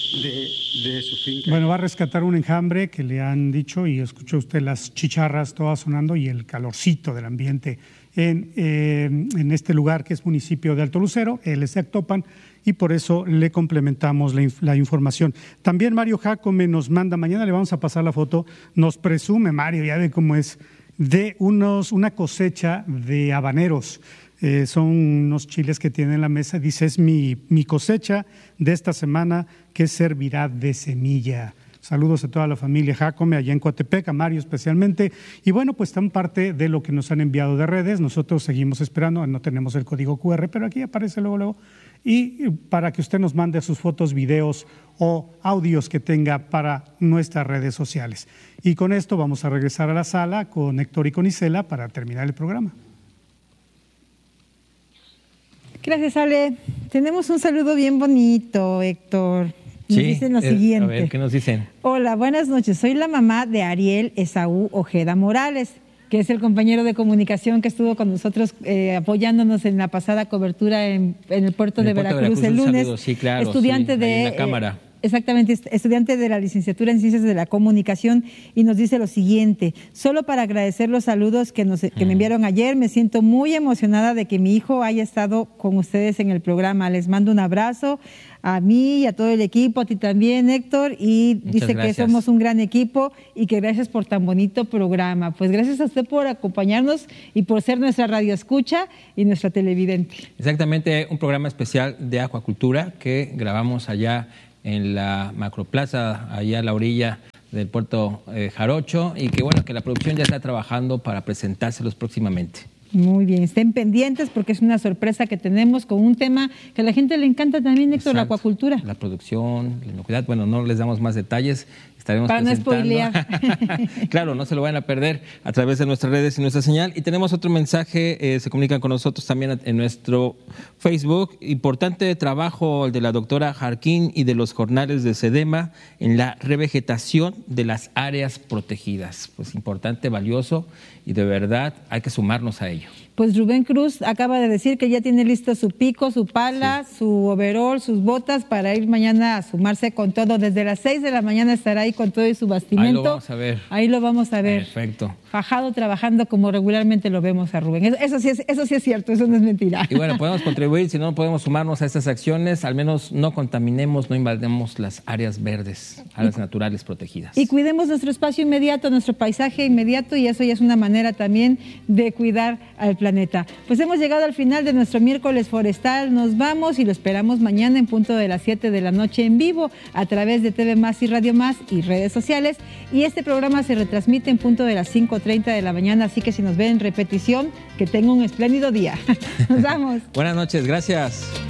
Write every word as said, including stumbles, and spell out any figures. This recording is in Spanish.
de, de su finca. Bueno, va a rescatar un enjambre que le han dicho, y escuchó usted las chicharras todas sonando y el calorcito del ambiente en, eh, en este lugar que es municipio de Alto Lucero. Él es de Actopan y por eso le complementamos la, la información. También Mario Jacome nos manda, mañana le vamos a pasar la foto, nos presume Mario, ya ve cómo es, de unos, una cosecha de habaneros. Eh, son unos chiles que tiene en la mesa. Dice, es mi, mi cosecha de esta semana que servirá de semilla. Saludos a toda la familia Jacome allá en Coatepec, a Mario especialmente. Y bueno, pues están parte de lo que nos han enviado de redes. Nosotros seguimos esperando, no tenemos el código cu erre, pero aquí aparece luego, luego. Y para que usted nos mande sus fotos, videos o audios que tenga para nuestras redes sociales. Y con esto vamos a regresar a la sala con Héctor y con Isela para terminar el programa. Gracias, Ale. Tenemos un saludo bien bonito, Héctor. Nos sí, dicen lo eh, siguiente. A ver, ¿qué nos dicen? Hola, buenas noches. Soy la mamá de Ariel Esaú Ojeda Morales, que es el compañero de comunicación que estuvo con nosotros eh, apoyándonos en la pasada cobertura en, en el puerto, en el de, puerto Veracruz, de Veracruz el lunes. Saludo, sí, claro, estudiante sí, de en la cámara. Eh, Exactamente, estudiante de la licenciatura en Ciencias de la Comunicación, y nos dice lo siguiente: solo para agradecer los saludos que, nos, que me enviaron ayer, me siento muy emocionada de que mi hijo haya estado con ustedes en el programa. Les mando un abrazo a mí y a todo el equipo, a ti también, Héctor, y Muchas dice gracias. que somos un gran equipo y que gracias por tan bonito programa. Pues gracias a usted por acompañarnos y por ser nuestra radioescucha y nuestra televidente. Exactamente, un programa especial de acuacultura que grabamos allá en la Macroplaza, allá a la orilla del puerto eh, Jarocho, y que bueno, que la producción ya está trabajando para presentárselos próximamente. Muy bien, estén pendientes porque es una sorpresa que tenemos con un tema que a la gente le encanta también, Héctor, la acuacultura. La producción, la inocuidad, bueno, no les damos más detalles, estaremos para presentando. No spoilear. Claro, no se lo vayan a perder a través de nuestras redes y nuestra señal. Y tenemos otro mensaje, eh, se comunican con nosotros también en nuestro Facebook. Importante trabajo el de la doctora Jarquín y de los jornales de SEDEMA en la revegetación de las áreas protegidas. Pues importante, valioso, y de verdad hay que sumarnos a ello. Pues Rubén Cruz acaba de decir que ya tiene listo su pico, su pala, sí, su overol, sus botas para ir mañana a sumarse con todo. Desde las seis de la mañana estará ahí con todo y su bastimento. Ahí lo vamos a ver. Ahí lo vamos a ver. Perfecto. Fajado, trabajando como regularmente lo vemos a Rubén. Eso, eso, sí es, eso sí es cierto, eso no es mentira. Y bueno, podemos contribuir, si no podemos sumarnos a estas acciones, al menos no contaminemos, no invademos las áreas verdes, áreas y, naturales protegidas. Y cuidemos nuestro espacio inmediato, nuestro paisaje inmediato, y eso ya es una manera también de cuidar al planeta. Pues hemos llegado al final de nuestro miércoles forestal. Nos vamos y lo esperamos mañana en punto de las siete de la noche en vivo a través de T V Más y Radio Más y redes sociales. Y este programa se retransmite en punto de las cinco treinta de la mañana, así que si nos ven en repetición, que tengan un espléndido día. Nos vamos. Buenas noches, gracias.